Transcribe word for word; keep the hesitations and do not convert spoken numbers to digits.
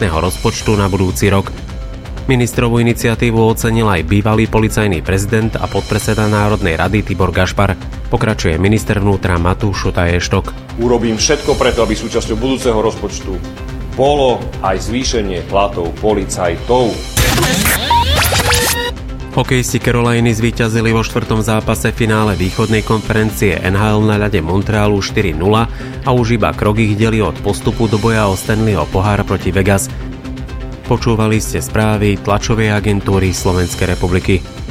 štátneho rozpočtu na budúci rok. Ministrovú iniciatívu ocenil aj bývalý policajný prezident a podpredseda Národnej rady Tibor Gašpar. Pokračuje minister vnútra Matúš Šutaj-Eštok. Urobím všetko preto, aby súčasťou budúceho rozpočtu bolo aj zvýšenie platov policajtov. Hokejisti Caroliny zvíťazili vo štvrtom zápase finále východnej konferencie en há el na ľade Montrealu štyri nula a už iba krok ich delí od postupu do boja o Stanleyho pohár proti Vegas. Počúvali ste správy tlačovej agentúry Slovenskej republiky.